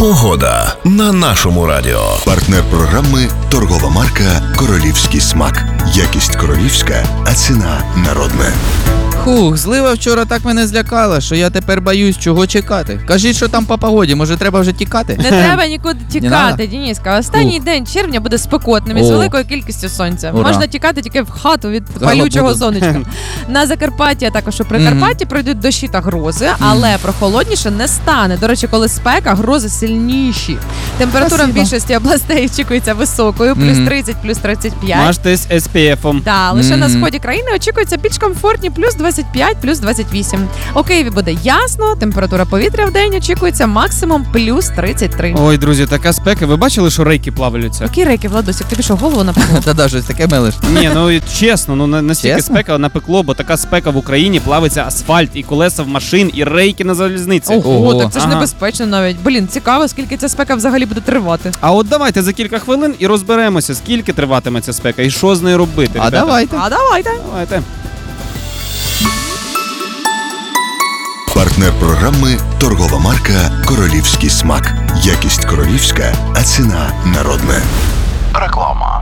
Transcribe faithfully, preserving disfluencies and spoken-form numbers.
Погода на нашому радіо. Партнер програми – торгова марка «Королівський смак». Якість королівська, а ціна народна. Хух, злива вчора так мене злякала, що я тепер боюсь, чого чекати. Кажіть, що там по погоді, може треба вже тікати? Не треба нікуди тікати, Дениска. Останній Ух. день червня буде спекотним із великою кількістю сонця. Ура. Можна тікати тільки в хату від Гала палючого буду. сонечка. На Закарпатті, а також у Прикарпатті пройдуть дощі та грози, але прохолодніше не стане. До речі, коли спека, грози сильніші. Температура Спасибо. в більшості областей очікується високою, плюс Мгм. тридцять, плюс тридцять п'ять. Мажте з ес пі ефом. Да, лише на Мгм. сході країни очікується більш комфортні, плюс двадцять п'ять, плюс двадцять вісім. У Києві буде ясно, температура повітря в день очікується максимум плюс тридцять три. Ой, друзі, така спека. Ви бачили, що рейки плавляться? Які рейки, Владосик, тобі що, голову напекло? Та да, щось таке мелиш. Ні, ну і чесно, ну на- настільки Чесно? спека напекло, бо така спека в Україні, плавиться асфальт, і колеса в машин, і рейки на залізниці. Ого, Ого. так це ж Ага. небезпечно навіть. Блін, цікаво, скільки ця спека взагалі буде тривати. А от давайте за кілька хвилин і розберемося, скільки триватиме ця спека і що з нею робити. А ребята. давайте. А давайте. Давайте. Партнер програми – торгова марка «Королівський смак». Якість королівська, а ціна народна. Реклама.